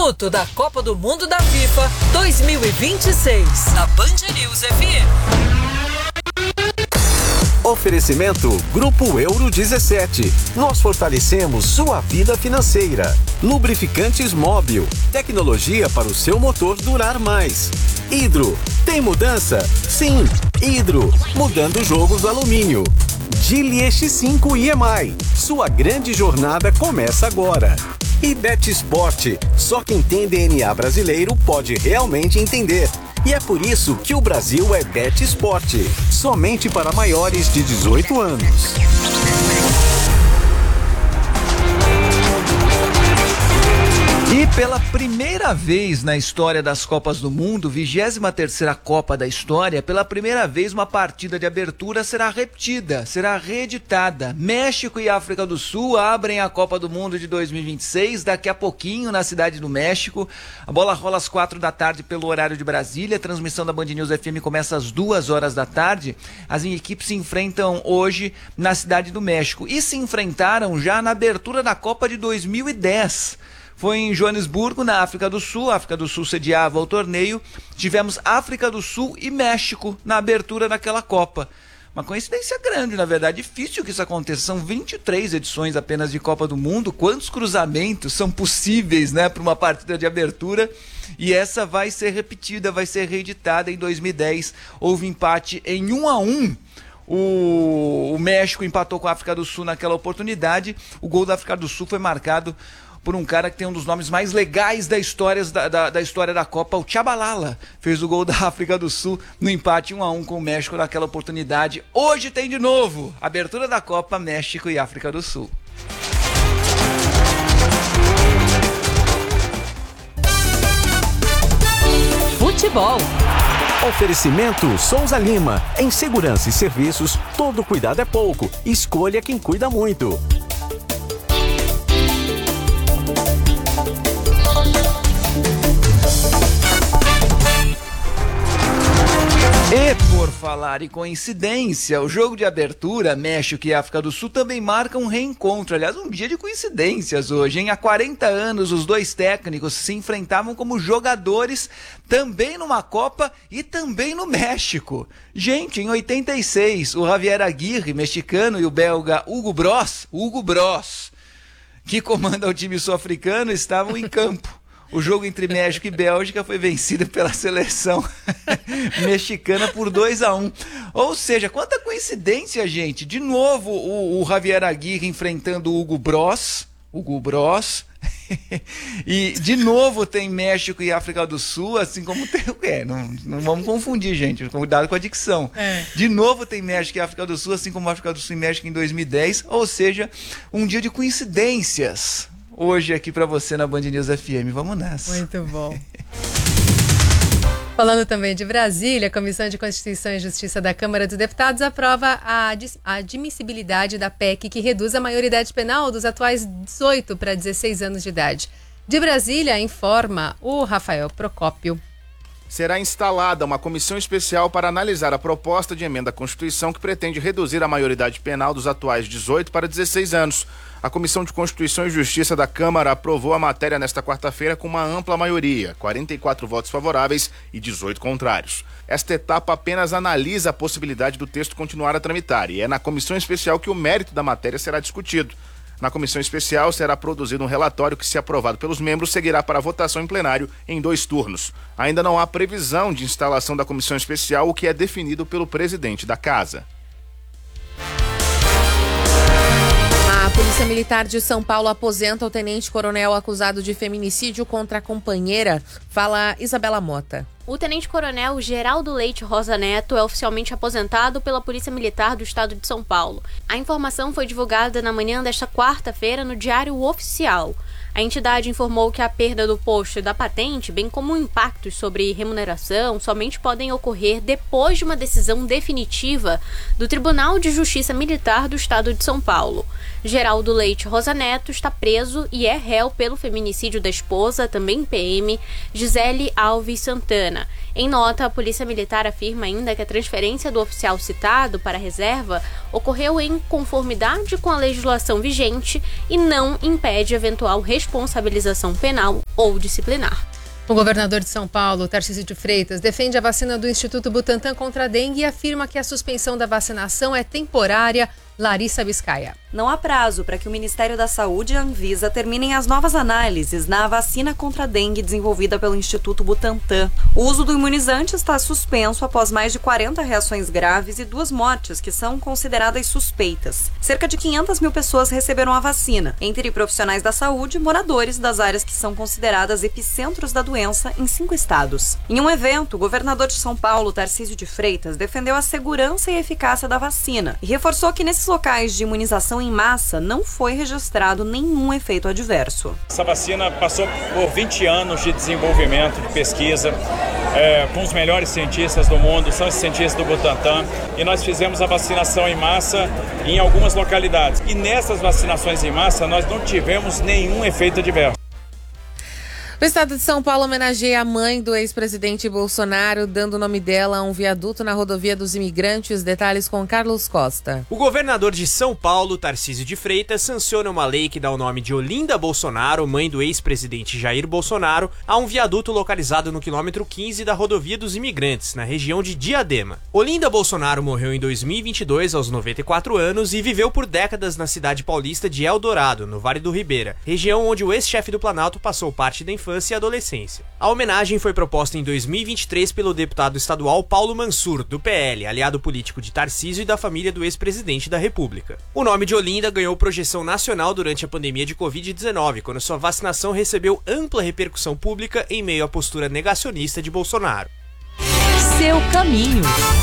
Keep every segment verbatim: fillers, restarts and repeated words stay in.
minuto da Copa do Mundo da FIFA dois mil e vinte e seis, na Band News F M. Oferecimento Grupo Euro dezessete. Nós fortalecemos sua vida financeira. Lubrificantes Móbil. Tecnologia para o seu motor durar mais. Hidro. Tem mudança? Sim. Hidro. Mudando o jogo do alumínio. Geely X cinco I M I. Sua grande jornada começa agora. E Bet Sport. Só quem tem D N A brasileiro pode realmente entender. E é por isso que o Brasil é Bet Sport. Somente para maiores de dezoito anos. E pela primeira vez na história das Copas do Mundo, vigésima terceira Copa da história, pela primeira vez uma partida de abertura será repetida, será reeditada. México e África do Sul abrem a Copa do Mundo de dois mil e vinte e seis, daqui a pouquinho na cidade do México. A bola rola às quatro da tarde pelo horário de Brasília, a transmissão da Band News F M começa às duas horas da tarde. As equipes se enfrentam hoje na cidade do México e se enfrentaram já na abertura da Copa de dois mil e dez. Foi em Joanesburgo, na África do Sul. A África do Sul sediava o torneio. Tivemos África do Sul e México na abertura daquela Copa. Uma coincidência grande, na verdade. Difícil que isso aconteça. São vinte e três edições apenas de Copa do Mundo. Quantos cruzamentos são possíveis, né, para uma partida de abertura? E essa vai ser repetida, vai ser reeditada. Em dois mil e dez houve empate em um a um. O, o México empatou com a África do Sul naquela oportunidade. O gol da África do Sul foi marcado por um cara que tem um dos nomes mais legais da história da, da, da história da Copa, o Tchabalala. Fez o gol da África do Sul no empate um a um com o México naquela oportunidade. Hoje tem de novo abertura da Copa, México e África do Sul. Futebol. Oferecimento Souza Lima. Em segurança e serviços, todo cuidado é pouco. Escolha quem cuida muito. E por falar em coincidência, o jogo de abertura, México e África do Sul, também marca um reencontro. Aliás, um dia de coincidências hoje, hein? Há quarenta anos, os dois técnicos se enfrentavam como jogadores também numa Copa e também no México. Gente, em oitenta e seis, o Javier Aguirre, mexicano, e o belga Hugo Bross, Hugo Bross, que comanda o time sul-africano, estavam em campo. O jogo entre México e Bélgica foi vencido pela seleção mexicana por dois a um. Ou seja, quanta coincidência, gente. De novo, o, o Javier Aguirre enfrentando o Hugo Bross. Hugo Bross. E de novo tem México e África do Sul, assim como tem... É, não, não vamos confundir, gente. Cuidado com a dicção. É. De novo tem México e África do Sul, assim como África do Sul e México em dois mil e dez. Ou seja, um dia de coincidências. Hoje aqui pra você na Band News F M. Vamos nessa. Muito bom. Falando também de Brasília, a Comissão de Constituição e Justiça da Câmara dos Deputados aprova a admissibilidade da P E C que reduz a maioridade penal dos atuais dezoito para dezesseis anos de idade. De Brasília, informa o Rafael Procópio. Será instalada uma comissão especial para analisar a proposta de emenda à Constituição que pretende reduzir a maioridade penal dos atuais dezoito para dezesseis anos. A Comissão de Constituição e Justiça da Câmara aprovou a matéria nesta quarta-feira com uma ampla maioria, quarenta e quatro votos favoráveis e dezoito contrários. Esta etapa apenas analisa a possibilidade do texto continuar a tramitar e é na comissão especial que o mérito da matéria será discutido. Na comissão especial será produzido um relatório que, se aprovado pelos membros, seguirá para a votação em plenário em dois turnos. Ainda não há previsão de instalação da comissão especial, o que é definido pelo presidente da Casa. A Polícia Militar de São Paulo aposenta o tenente-coronel acusado de feminicídio contra a companheira. Fala Isabela Mota. O tenente-coronel Geraldo Leite Rosa Neto é oficialmente aposentado pela Polícia Militar do Estado de São Paulo. A informação foi divulgada na manhã desta quarta-feira no Diário Oficial. A entidade informou que a perda do posto e da patente, bem como impactos sobre remuneração, somente podem ocorrer depois de uma decisão definitiva do Tribunal de Justiça Militar do Estado de São Paulo. Geraldo Leite Rosa Neto está preso e é réu pelo feminicídio da esposa, também P M, Gisele Alves Santana. Em nota, a Polícia Militar afirma ainda que a transferência do oficial citado para a reserva ocorreu em conformidade com a legislação vigente e não impede eventual responsabilidade responsabilização penal ou disciplinar. O governador de São Paulo, Tarcísio de Freitas, defende a vacina do Instituto Butantan contra a dengue e afirma que a suspensão da vacinação é temporária. Larissa Biscaia. Não há prazo para que o Ministério da Saúde e a Anvisa terminem as novas análises na vacina contra a dengue desenvolvida pelo Instituto Butantan. O uso do imunizante está suspenso após mais de quarenta reações graves e duas mortes que são consideradas suspeitas. Cerca de quinhentas mil pessoas receberam a vacina, entre profissionais da saúde e moradores das áreas que são consideradas epicentros da doença em cinco estados. Em um evento, o governador de São Paulo, Tarcísio de Freitas, defendeu a segurança e eficácia da vacina e reforçou que nesses locais de imunização em massa não foi registrado nenhum efeito adverso. Essa vacina passou por vinte anos de desenvolvimento, de pesquisa, é, com os melhores cientistas do mundo, são os cientistas do Butantan, e nós fizemos a vacinação em massa em algumas localidades. E nessas vacinações em massa nós não tivemos nenhum efeito adverso. O estado de São Paulo homenageia a mãe do ex-presidente Bolsonaro, dando o nome dela a um viaduto na rodovia dos Imigrantes. Detalhes com Carlos Costa. O governador de São Paulo, Tarcísio de Freitas, sanciona uma lei que dá o nome de Olinda Bolsonaro, mãe do ex-presidente Jair Bolsonaro, a um viaduto localizado no quilômetro quinze da rodovia dos Imigrantes, na região de Diadema. Olinda Bolsonaro morreu em dois mil e vinte e dois, aos noventa e quatro anos, e viveu por décadas na cidade paulista de Eldorado, no Vale do Ribeira, região onde o ex-chefe do Planalto passou parte da infância e adolescência. A homenagem foi proposta em dois mil e vinte e três pelo deputado estadual Paulo Mansur, do P L, aliado político de Tarcísio e da família do ex-presidente da República. O nome de Olinda ganhou projeção nacional durante a pandemia de covid dezenove, quando sua vacinação recebeu ampla repercussão pública em meio à postura negacionista de Bolsonaro. Seu caminho.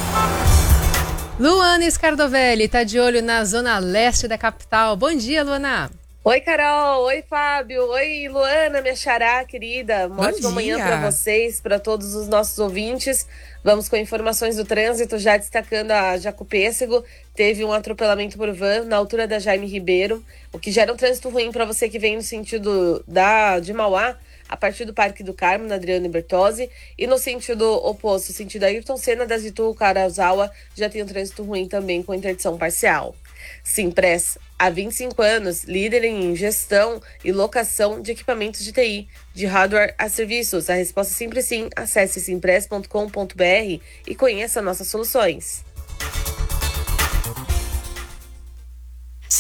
Luana Scardovelli está de olho na zona leste da capital. Bom dia, Luana. Oi, Carol. Oi, Fábio. Oi, Luana, minha xará querida. Uma ótima manhã para vocês, para todos os nossos ouvintes. Vamos com informações do trânsito, já destacando a Jacopêssego. Teve um atropelamento por van na altura da Jaime Ribeiro, o que gera um trânsito ruim para você que vem no sentido da, de Mauá, a partir do Parque do Carmo, na Adriano Bertozzi, e no sentido oposto, sentido Ayrton Senna, das Itu, Carazawa, já tem um trânsito ruim também com interdição parcial. Simpress, há vinte e cinco anos, líder em gestão e locação de equipamentos de T I, de hardware a serviços. A resposta é simples sim. Acesse simpress ponto com ponto b r e conheça nossas soluções.